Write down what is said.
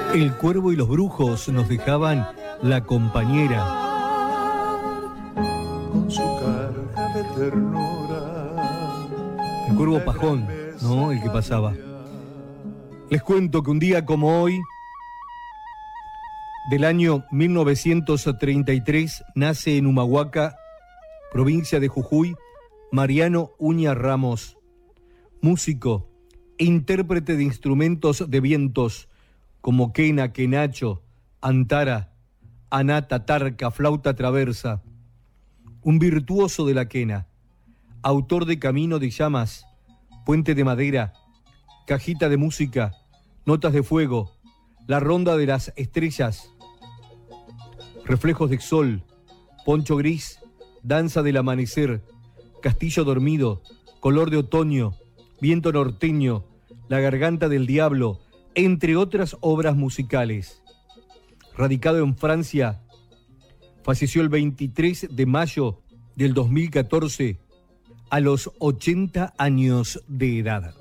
El Cuervo y los Brujos nos dejaban La Compañera. Con su carga de ternura. El Cuervo Pajón, ¿no? El que pasaba. Les cuento que un día como hoy, del año 1933, nace en Humahuaca, provincia de Jujuy, Mariano Uña Ramos, músico e intérprete de instrumentos de vientos como quena, quenacho, antara, anata, tarca, flauta traversa. Un virtuoso de la quena, autor de Camino de Llamas, Puente de Madera, Cajita de Música, Notas de Fuego, La Ronda de las Estrellas, Reflejos de Sol, Poncho Gris, Danza del Amanecer, Castillo Dormido, Color de Otoño, Viento Norteño, La Garganta del Diablo, entre otras obras musicales. Radicado en Francia, falleció el 23 de mayo del 2014 a los 80 años de edad.